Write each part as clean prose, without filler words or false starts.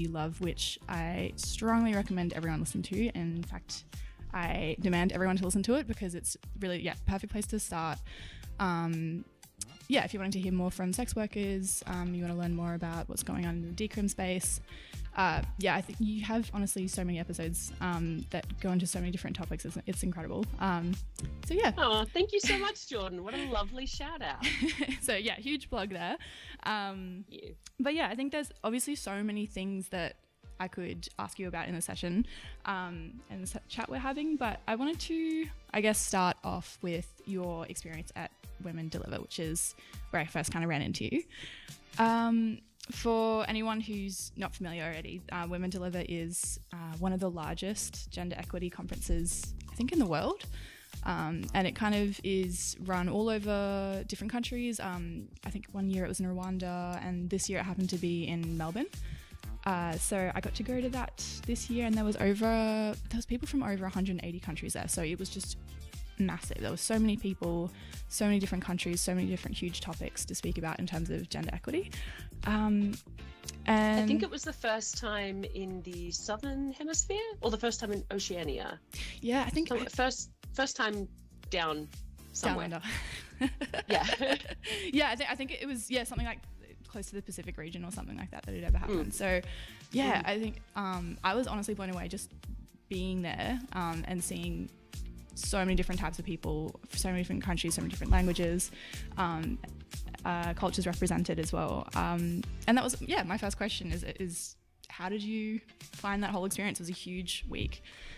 You Love, which I strongly recommend everyone listen to. And in fact, I demand everyone to listen to it because it's really, perfect place to start. If you're wanting to hear more from sex workers, you want to learn more about what's going on in the decrim space. I think you have honestly so many episodes that go into so many different topics. It's incredible. Oh, thank you so much, Jordan. What a lovely shout out. So huge plug there. But I think there's obviously so many things that I could ask you about in the session and the chat we're having, but I wanted to, start off with your experience at Women Deliver, which is where I first kind of ran into you. For anyone who's not familiar already, Women Deliver is one of the largest gender equity conferences, I think, in the world. And it kind of is run all over different countries. I think one year it was in Rwanda, and this year it happened to be in Melbourne. So I got to go to that this year, and there was people from over 180 countries there. So it was just massive. There were so many people, so many different countries, so many different huge topics to speak about in terms of gender equity. And I think it was the first time in the Southern Hemisphere or the first time in Oceania. Yeah, I think first time down somewhere. Down under. Yeah. I think it was something like close to the Pacific region or something like that had ever happened. So I think I was honestly blown away just being there and seeing so many different types of people, so many different countries, so many different languages, cultures represented as well. And that was my first question is how did you find that whole experience? It was a huge week.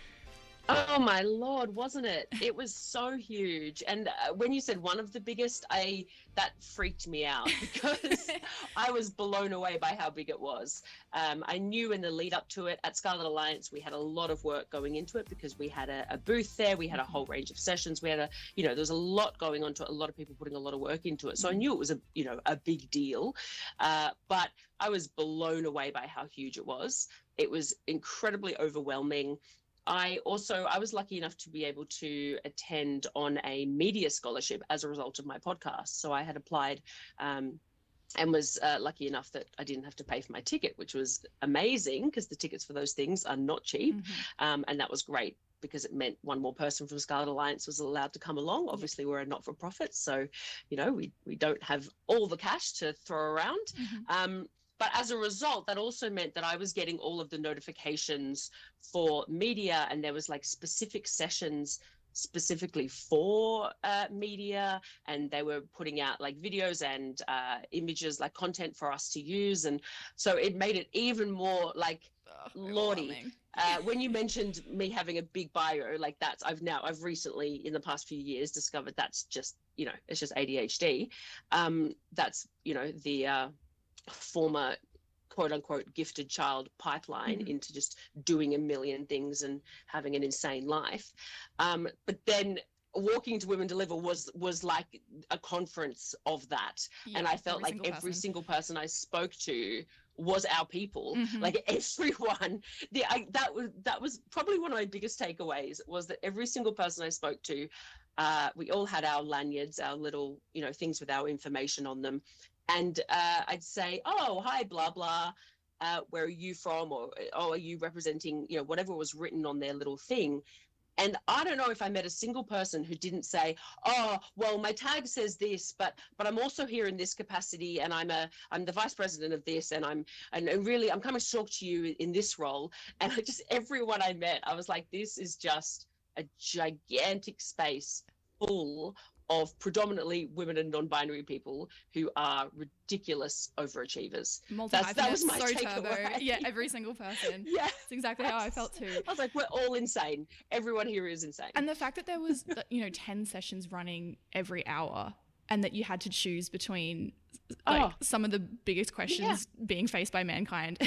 Oh my Lord, wasn't it? It was so huge. And when you said one of the biggest, that freaked me out because I was blown away by how big it was. I knew in the lead up to it at Scarlet Alliance, we had a lot of work going into it because we had a booth there. We had a whole range of sessions. We had there was a lot going on to it, a lot of people putting a lot of work into it. So I knew it was a big deal. But I was blown away by how huge it was. It was incredibly overwhelming. I was lucky enough to be able to attend on a media scholarship as a result of my podcast. So I had applied and was lucky enough that I didn't have to pay for my ticket, which was amazing because the tickets for those things are not cheap. And that was great because it meant one more person from Scarlet Alliance was allowed to come along. Obviously, we're a not-for-profit, so, we don't have all the cash to throw around. But as a result, that also meant that I was getting all of the notifications for media, and there was like specific sessions specifically for media, and they were putting out like videos and images, like content for us to use. And so it made it even more like lordy. When you mentioned me having a big bio, like I've recently in the past few years discovered that's just, it's just ADHD. That's, the former quote unquote gifted child pipeline into just doing a million things and having an insane life. But then walking to Women Deliver was like a conference of that. And I felt like every single person I spoke to was our people. Like everyone, that was probably one of my biggest takeaways, was that every single person I spoke to, we all had our lanyards, our little, things with our information on them. And I'd say, oh, hi, blah, blah, where are you from? Or, oh, are you representing, whatever was written on their little thing. And I don't know if I met a single person who didn't say, oh, well, my tag says this, but I'm also here in this capacity, and I'm the vice president of this, and I'm coming to talk to you in this role. And everyone I met, I was like, this is just a gigantic space full of predominantly women and non-binary people who are ridiculous overachievers. That was my takeaway. Yeah, every single person. Yeah, that's exactly how I felt too. I was like, we're all insane. Everyone here is insane. And the fact that there was, 10 sessions running every hour, and that you had to choose between some of the biggest questions being faced by mankind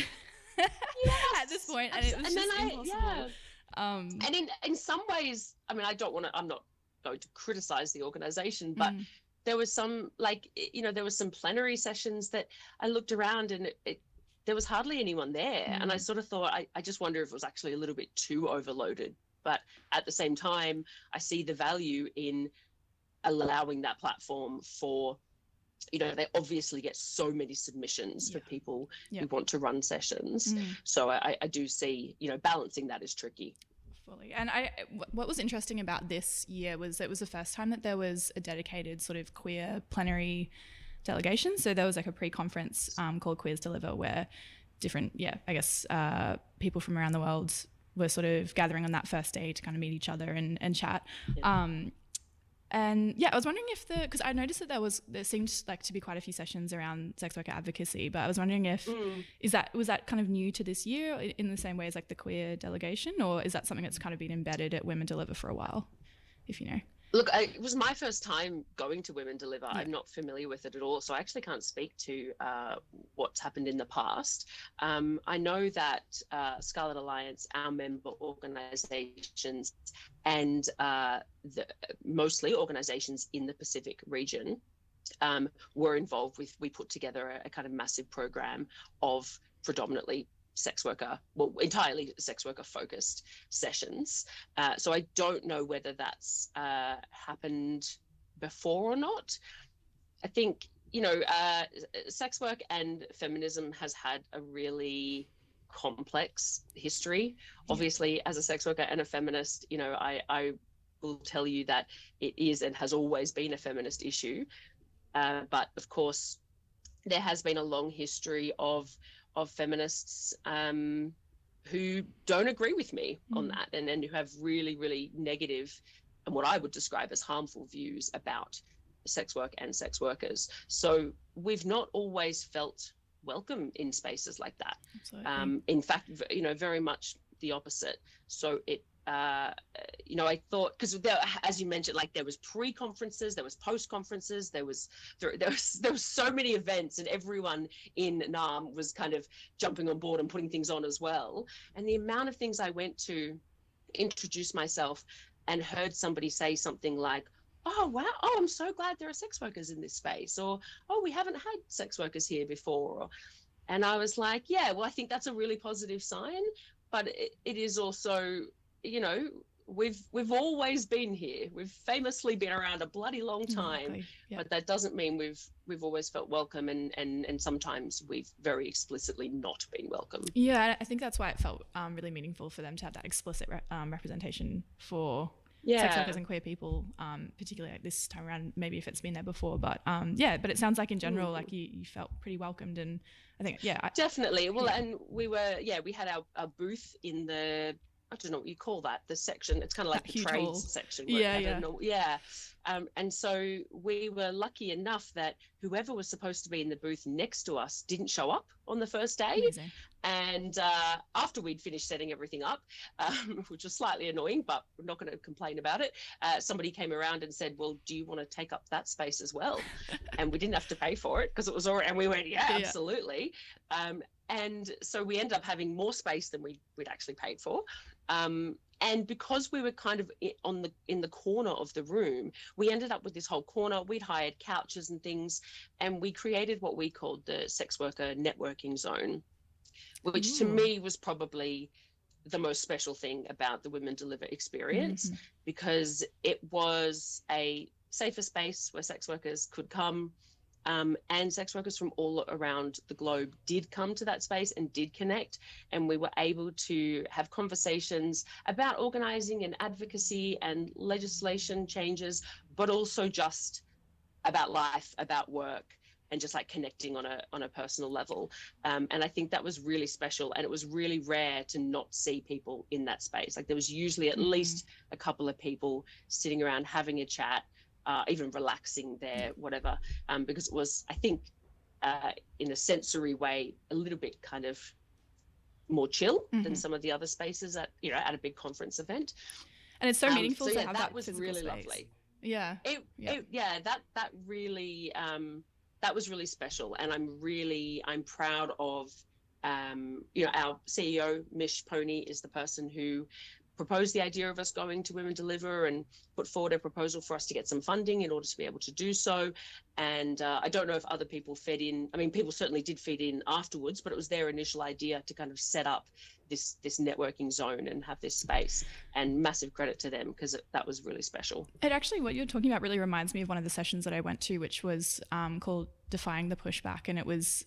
at this point, and it was impossible. And in some ways, I mean, I'm not going to criticize the organization, but there was some there was some plenary sessions that I looked around and there was hardly anyone there. And I sort of thought, I just wonder if it was actually a little bit too overloaded. But at the same time, I see the value in allowing that platform for they obviously get so many submissions for people Yeah. who want to run sessions. So I do see, balancing that is tricky. Fully. And what was interesting about this year was it was the first time that there was a dedicated sort of queer plenary delegation. So there was like a pre-conference called Queers Deliver, where different, people from around the world were sort of gathering on that first day to kind of meet each other and chat. And I was wondering if because I noticed that there seemed like to be quite a few sessions around sex worker advocacy, but I was wondering if was that kind of new to this year in the same way as like the queer delegation, or is that something that's kind of been embedded at Women Deliver for a while, if you know? Look, it was my first time going to Women Deliver. Yeah. I'm not familiar with it at all, so I actually can't speak to what's happened in the past. I know that Scarlet Alliance, our member organisations, and mostly organisations in the Pacific region were involved with. We put together a kind of massive program of predominantly entirely sex worker focused sessions. So I don't know whether that's happened before or not. I think, sex work and feminism has had a really complex history. Obviously, as a sex worker and a feminist, I will tell you that it is and has always been a feminist issue. But of course, there has been a long history of feminists who don't agree with me on that, and who have really, really negative and what I would describe as harmful views about sex work and sex workers. So we've not always felt welcome in spaces like that. In fact, very much the opposite. So it I thought, because as you mentioned, like there was pre-conferences, there was post-conferences, there was so many events, and everyone in NARM was kind of jumping on board and putting things on as well. And the amount of things I went to introduce myself and heard somebody say something like, "Oh, wow, I'm so glad there are sex workers in this space," or, "Oh, we haven't had sex workers here before." And I was like, yeah, well, I think that's a really positive sign, but it is also, we've always been here. We've famously been around a bloody long time, but that doesn't mean we've always felt welcome, and sometimes we've very explicitly not been welcome. Yeah, I think that's why it felt really meaningful for them to have that explicit representation for sex workers and queer people, particularly like this time around, maybe if it's been there before, but but it sounds like in general, like you felt pretty welcomed, and I think, definitely. Well, and we had our booth in the, I don't know what you call that, the section. It's kind of like the trades section. And so we were lucky enough that whoever was supposed to be in the booth next to us didn't show up on the first day. Amazing. And after we'd finished setting everything up, which was slightly annoying, but we're not going to complain about it, somebody came around and said, "Well, do you want to take up that space as well?" And we didn't have to pay for it because it was already, and we went, yeah, absolutely. And so we ended up having more space than we'd actually paid for. And because we were kind of in the corner of the room, we ended up with this whole corner. We'd hired couches and things, and we created what we called the sex worker networking zone, which to me was probably the most special thing about the Women Deliver experience, because it was a safer space where sex workers could come. And sex workers from all around the globe did come to that space and did connect, and we were able to have conversations about organising and advocacy and legislation changes, but also just about life, about work, and just like connecting on a personal level. And I think that was really special, and it was really rare to not see people in that space. Like there was usually at least a couple of people sitting around having a chat, even relaxing there, whatever, because it was, I think, in a sensory way, a little bit kind of more chill than some of the other spaces at a big conference event. And it's so meaningful to have that was really space. Lovely. Yeah. That really that was really special, and I'm proud of our CEO Mish Pony is the person who proposed the idea of us going to Women Deliver and put forward a proposal for us to get some funding in order to be able to do so. And I don't know if other people fed in. I mean, people certainly did feed in afterwards, but it was their initial idea to kind of set up this networking zone and have this space. And massive credit to them, because that was really special. It actually, what you're talking about really reminds me of one of the sessions that I went to, which was called Defying the Pushback. And it was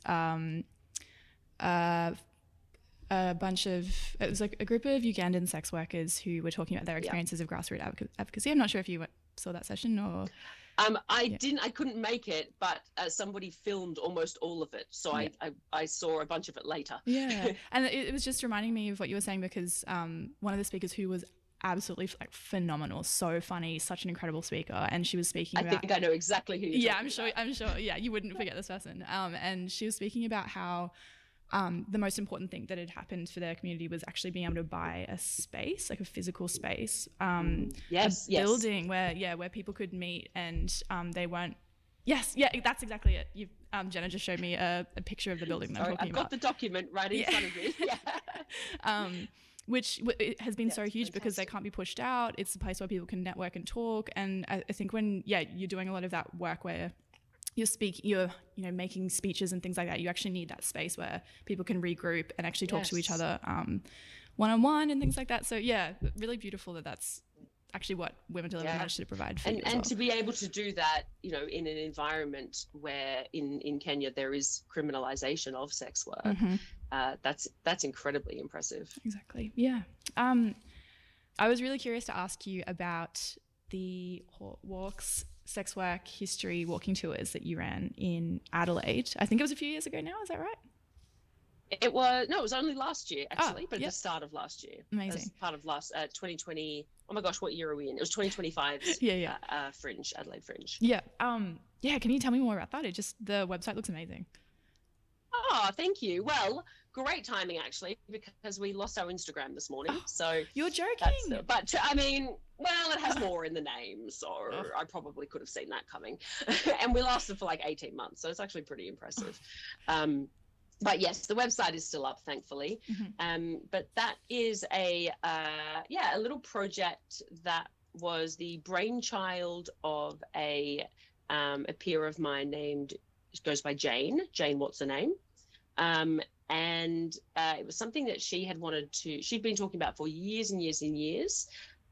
it was like a group of Ugandan sex workers who were talking about their experiences of grassroots advocacy. I'm not sure if you saw that session or... I couldn't make it, but somebody filmed almost all of it. So I saw a bunch of it later. Yeah. And it was just reminding me of what you were saying, because one of the speakers who was absolutely like phenomenal, so funny, such an incredible speaker, and she was speaking about... I think I know exactly who you're talking about. I'm sure. Yeah, you wouldn't forget this person. And she was speaking about how the most important thing that had happened for their community was actually being able to buy a space, like a physical space, building where people could meet, and they weren't. Yes, yeah, that's exactly it. Jenna just showed me a picture of the building that I'm talking about. I've got the document right in front of me. Yeah. Which it has been so huge, because they can't be pushed out. It's a place where people can network and talk. And I think when you're doing a lot of that work where you're making speeches and things like that, you actually need that space where people can regroup and actually talk to each other one-on-one and things like that. So really beautiful that's actually what Women Deliver managed to provide for you as well. And to be able to do that, in an environment where in Kenya there is criminalization of sex work, that's incredibly impressive. Exactly. Yeah. I was really curious to ask you about the walks, sex work history walking tours that you ran in Adelaide. I think it was a few years ago now. Is that right? It was only last year actually, but at the start of last year. Amazing. As part of 2020. Oh my gosh, what year are we in? It was 2025's Fringe, Adelaide Fringe. Yeah. Can you tell me more about that? The website looks amazing. Oh, thank you. Well, great timing actually, because we lost our Instagram this morning. So you're joking. But I mean, it has more in the name, so I probably could have seen that coming. And we lasted for like 18 months, so it's actually pretty impressive. But yes, the website is still up, thankfully. But that is a little project that was the brainchild of a peer of mine named, goes by Jane. Jane, what's her name? And it was something that she'd been talking about for years and years and years.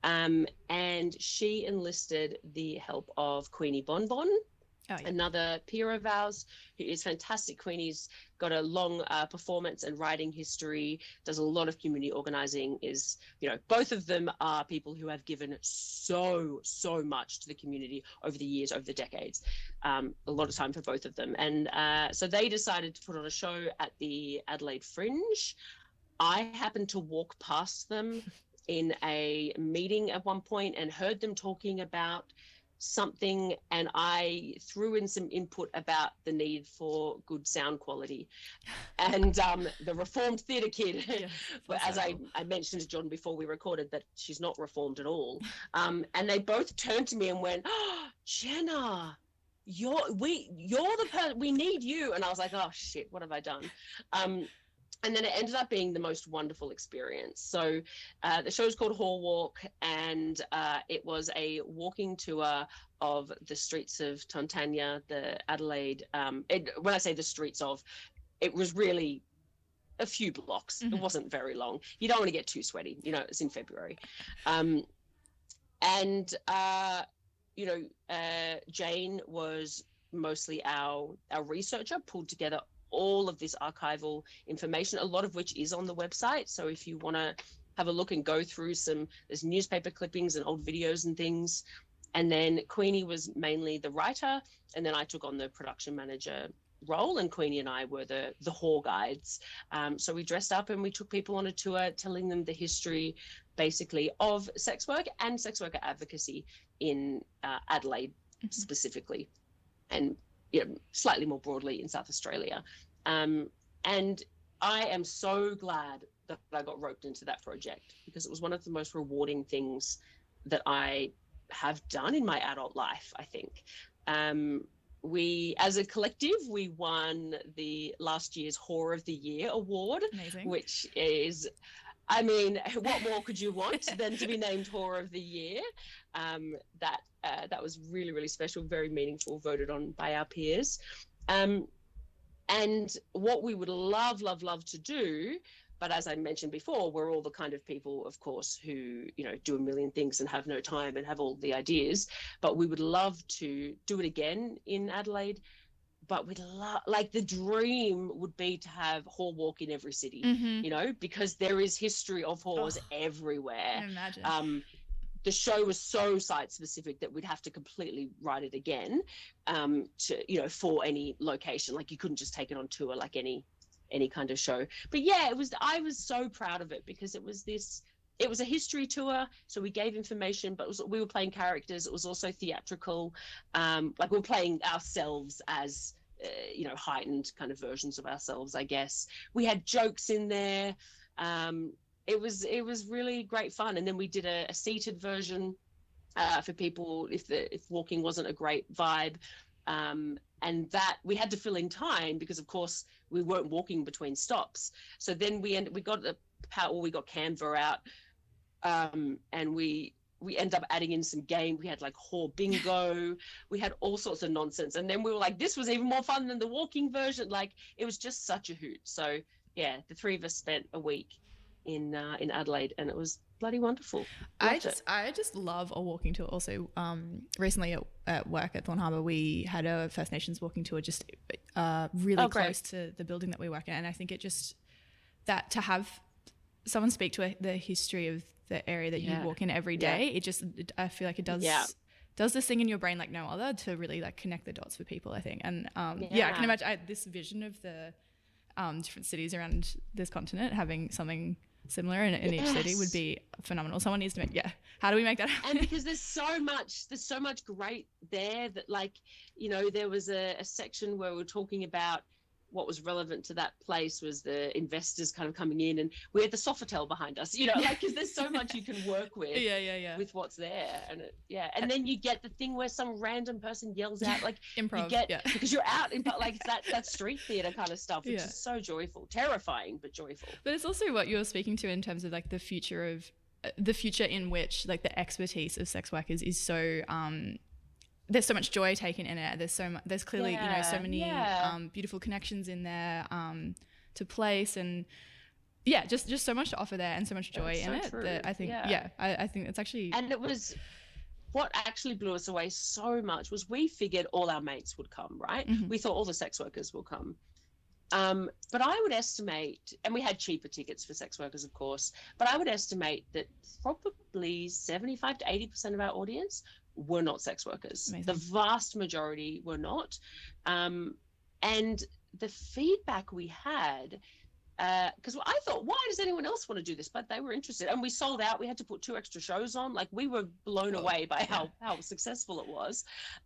And she enlisted the help of Queenie Bonbon, another peer of ours who is fantastic. Queenie's got a long performance and writing history, does a lot of community organizing, both of them are people who have given so much to the community over the years, over the decades, a lot of time for both of them. And so they decided to put on a show at the Adelaide Fringe. I happened to walk past them in a meeting at one point and heard them talking about something, and I threw in some input about the need for good sound quality. And the reformed theatre kid, as I mentioned to John before we recorded, that she's not reformed at all, and they both turned to me and went, "Oh, Jenna, you're the person, we need you." And I was like, oh shit, what have I done? And then it ended up being the most wonderful experience. So the show's called Hall Walk, and it was a walking tour of the streets of Tontanya, the Adelaide. When I say the streets of, it was really a few blocks. It wasn't very long. You don't want to get too sweaty. It's in February. Jane was mostly our researcher, pulled together all of this archival information, a lot of which is on the website. So if you want to have a look and go through there's newspaper clippings and old videos and things. And then Queenie was mainly the writer, and then I took on the production manager role, and Queenie and I were the hall guides. So we dressed up and we took people on a tour, telling them the history basically of sex work and sex worker advocacy in Adelaide specifically, and slightly more broadly in South Australia. And I am so glad that I got roped into that project, because it was one of the most rewarding things that I have done in my adult life, I think. We, as a collective, we won the last year's Whore of the Year award. Amazing. Which is, I mean, what more could you want than to be named Whore of the Year? That was really, really special, very meaningful, voted on by our peers. And what we would love, love, love to do, but as I mentioned before, we're all the kind of people, of course, who, do a million things and have no time and have all the ideas, but we would love to do it again in Adelaide. But we'd love, like, the dream would be to have whore walk in every city, because there is history of whores everywhere. I can imagine. The show was so site specific that we'd have to completely write it again, for any location. Like, you couldn't just take it on tour like any kind of show. But yeah, I was so proud of it, because it was a history tour. So we gave information, but we were playing characters. It was also theatrical. Like, we were playing ourselves as, heightened kind of versions of ourselves, I guess. We had jokes in there. It was really great fun. And then we did a seated version for people if walking wasn't a great vibe. And that we had to fill in time, because of course we weren't walking between stops. So then we got Canva out, and we end up adding in some game. We had like whore bingo. We had all sorts of nonsense. And then we were like, this was even more fun than the walking version. Like, it was just such a hoot. So yeah, the three of us spent a week in Adelaide, and it was bloody wonderful. I just love a walking tour. Also, recently at work at Thorn Harbour, we had a First Nations walking tour, just really close to the building that we work in, and I think it just that to have someone speak to the history of the area that you walk in every day, I feel like it does this thing in your brain like no other, to really like connect the dots for people, I think. And I can imagine this vision of the different cities around this continent having something similar in each city would be phenomenal. Someone needs to how do we make that happen? And because there's so much great there that, like, there was a section where we were talking about what was relevant to that place was the investors kind of coming in, and we had the Sofitel behind us, because there's so much you can work with with what's there. And and then you get the thing where some random person yells out, like, improv, because you're out in, like, that street theater kind of stuff, which is so joyful, terrifying but joyful. But it's also what you're speaking to in terms of like the future in which like the expertise of sex workers is so there's so much joy taken in it. There's clearly so many beautiful connections in there to place, and just so much to offer there, and so much joy in it that I think I think it's actually. And it was what actually blew us away so much was we figured all our mates would come, right? We thought all the sex workers will come. But I would estimate, and we had cheaper tickets for sex workers, of course, but I would estimate that probably 75 to 80% of our audience were not sex workers. Amazing. The vast majority were not. And the feedback we had, because I thought, why does anyone else want to do this? But they were interested, and we sold out. We had to put 2 extra shows on. Like, we were blown away by how successful it was.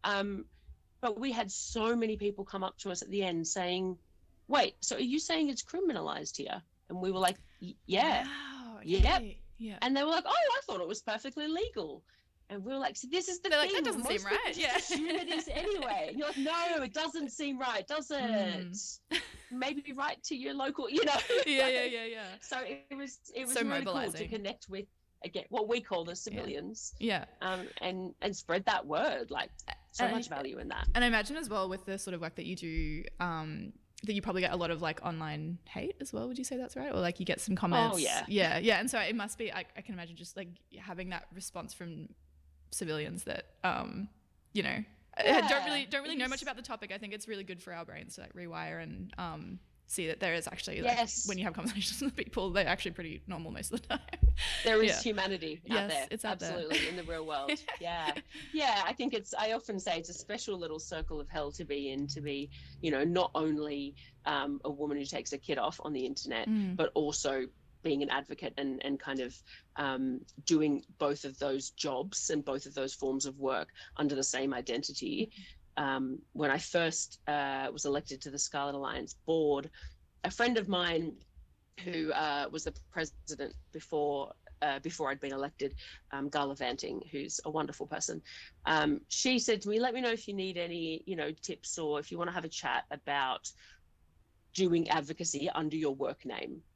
But we had so many people come up to us at the end saying, wait, so are you saying it's criminalized here? And we were like, yeah. Wow, okay. Yep. Yeah. And they were like, oh, I thought it was perfectly legal. And we were like, so this is the thing. Like, that doesn't seem right. Yeah. Assume it is anyway. And you're like, no, it doesn't seem right, does it? Maybe write to your local, Yeah. So it was so really mobilizing. cool to connect with, again, what we call the civilians. Yeah. And spread that word. Like, so much value in that. And I imagine as well with the sort of work that you do, that you probably get a lot of like online hate as well. Would you say that's right? Or like you get some comments? Oh yeah. Yeah. And so it must be, I can imagine just like having that response from civilians that, don't really know much about the topic. I think it's really good for our brains to like rewire and see that there is actually like, when you have conversations with people, they're actually pretty normal most of the time. There is humanity out there. It's out absolutely there. In the real world. I think I often say it's a special little circle of hell to be in, to be, not only a woman who takes her kid off on the internet, but also being an advocate and kind of doing both of those jobs and both of those forms of work under the same identity. When I first was elected to the Scarlet Alliance board, a friend of mine who was the president before I'd been elected, Gala Vanting, who's a wonderful person, she said to me, let me know if you need any, tips, or if you want to have a chat about doing advocacy under your work name.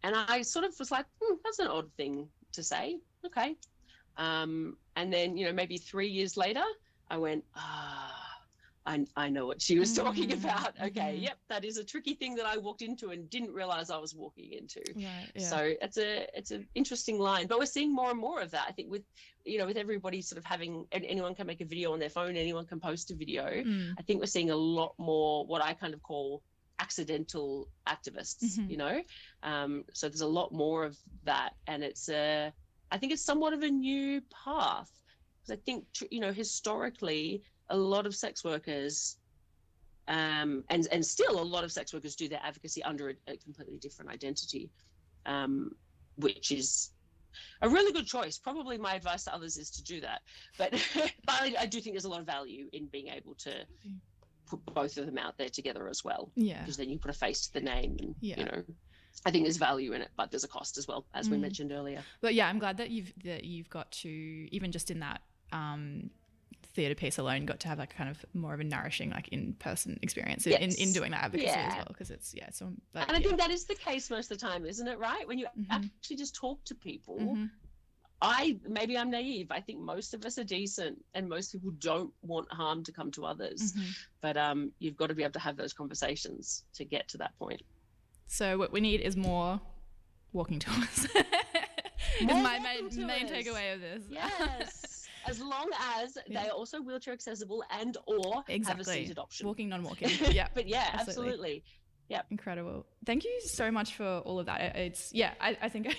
And I sort of was like, that's an odd thing to say. Okay. And then, maybe 3 years later, I went, I know what she was talking about. Okay, yep, that is a tricky thing that I walked into and didn't realize I was walking into. Right, yeah. So it's an interesting line, but we're seeing more and more of that. I think with everybody sort of having, anyone can make a video on their phone, anyone can post a video. I think we're seeing a lot more what I kind of call accidental activists. So there's a lot more of that, and I think it's somewhat of a new path, because I think historically a lot of sex workers and still a lot of sex workers do their advocacy under a completely different identity, which is a really good choice. Probably my advice to others is to do that, but I do think there's a lot of value in being able to put both of them out there together as well, because then you put a face to the name, and I think there's value in it, but there's a cost as well, as we mentioned earlier. But yeah, I'm glad that you've got to, even just in that theatre piece alone, got to have like kind of more of a nourishing, like in-person experience in doing that advocacy as well, because it's and I think that is the case most of the time, isn't it? Right, when you actually just talk to people. Maybe I'm naive. I think most of us are decent, and most people don't want harm to come to others. But you've got to be able to have those conversations to get to that point. So what we need is more walking tours. Is my main takeaway of this. Yes. As long as they are also wheelchair accessible and or have a seated option. Walking, non-walking. Yeah. But yeah, absolutely. Yeah. Incredible. Thank you so much for all of that. I think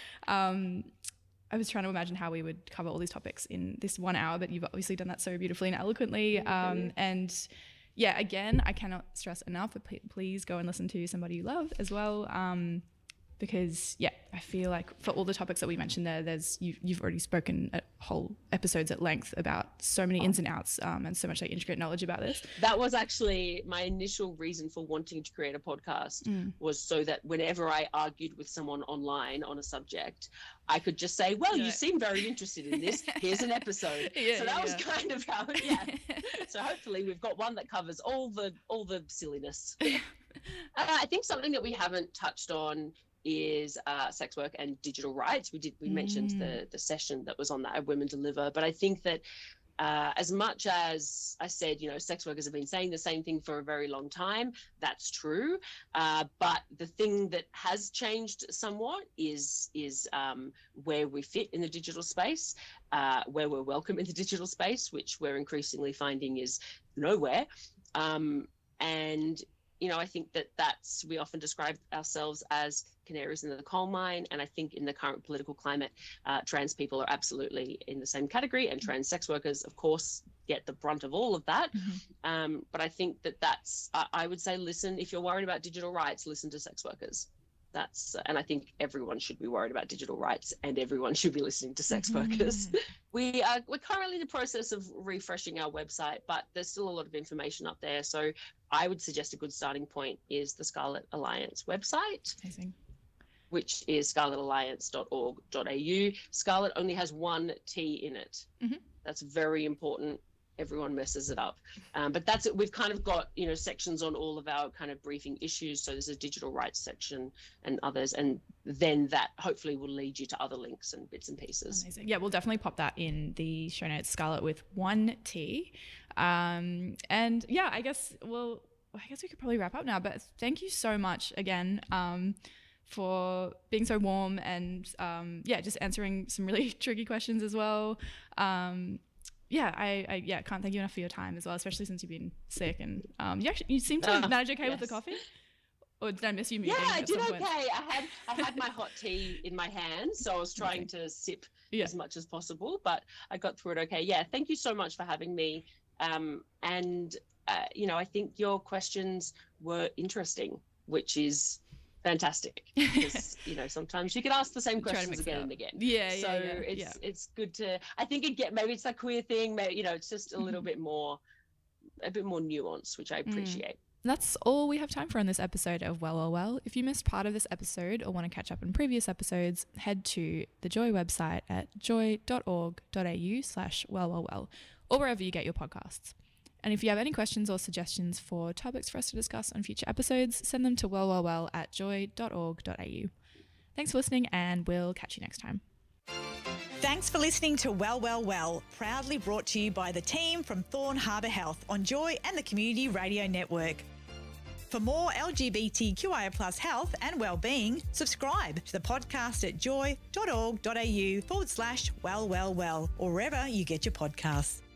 I was trying to imagine how we would cover all these topics in this 1 hour, but you've obviously done that so beautifully and eloquently. And yeah, again, I cannot stress enough, but please go and listen to Somebody You Love as well. Because I feel like for all the topics that we mentioned there, you've already spoken at whole episodes at length about so many ins and outs, and so much like intricate knowledge about this. That was actually my initial reason for wanting to create a podcast, was so that whenever I argued with someone online on a subject, I could just say, well, you seem very interested in this. Here's an episode. So that was kind of how, So hopefully we've got one that covers all the silliness. I think something that we haven't touched on is sex work and digital rights. We mentioned the session that was on that at Women Deliver, but I think that as much as I said, sex workers have been saying the same thing for a very long time, that's true. But the thing that has changed somewhat is where we fit in the digital space, where we're welcome in the digital space, which we're increasingly finding is nowhere. And I think we often describe ourselves as canaries in the coal mine. And I think in the current political climate, trans people are absolutely in the same category, and trans sex workers, of course, get the brunt of all of that. But I think I would say, listen, if you're worried about digital rights, listen to sex workers. And I think everyone should be worried about digital rights, and everyone should be listening to sex workers. We're currently in the process of refreshing our website, but there's still a lot of information up there. So I would suggest a good starting point is the Scarlet Alliance website. Amazing. Which is scarletalliance.org.au. Scarlet only has one T in it. That's very important. Everyone messes it up. But that's it. We've kind of got, sections on all of our kind of briefing issues. So there's a digital rights section and others. And then that hopefully will lead you to other links and bits and pieces. Amazing. Yeah, we'll definitely pop that in the show notes, Scarlet with one T. And yeah, I guess we could probably wrap up now, but thank you so much again, for being so warm and, just answering some really tricky questions as well. I can't thank you enough for your time as well, especially since you've been sick. And you seem to manage okay with the coffee. Or did I miss you? Yeah, I did okay. I had my hot tea in my hand, so I was trying to sip as much as possible, but I got through it okay. Yeah, thank you so much for having me. I think your questions were interesting, which is fantastic, because sometimes you can ask the same questions again and again. It's good to, I think, maybe it's that queer thing, maybe it's just a little bit more nuanced, which I appreciate. That's all we have time for on this episode of Well. If you missed part of this episode or want to catch up on previous episodes, head to the Joy website at joy.org.au/well, or wherever you get your podcasts. And if you have any questions or suggestions for topics for us to discuss on future episodes, send them to well@joy.org.au. Thanks for listening, and we'll catch you next time. Thanks for listening to Well, Well, Well, proudly brought to you by the team from Thorn Harbour Health on Joy and the Community Radio Network. For more LGBTQIA+ health and wellbeing, subscribe to the podcast at joy.org.au/wellwellwell or wherever you get your podcasts.